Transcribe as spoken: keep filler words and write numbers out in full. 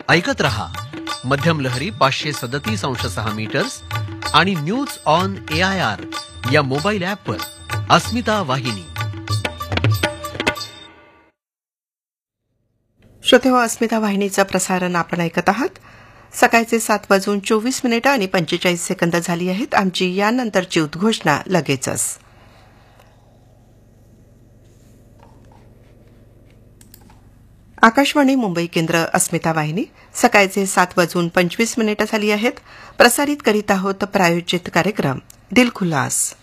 ऐकत रहा मध्यम लहरी पाचशे सदतीस अंश सहा मीटर्स आणि news on A I R या मोबाईल ॲपवर अस्मिता वाहिनी. श्रोते हो, अस्मिता वाहिनीचं प्रसारण आपण ऐकत आहात. सकाळचे सात वाजून चोवीस मिनिटं आणि पंचेचाळीस सेकंद झाली आहेत. आमची यानंतरची उद्घोषणा लगेचच. आकाशवाणी मुंबई केंद्र, अस्मिता वाहिनी. सकाळचे सात वाजून पंचवीस मिनिटं झाली आहेत. प्रसारित करीत आहोत प्रायोजित कार्यक्रम दिलखुलास.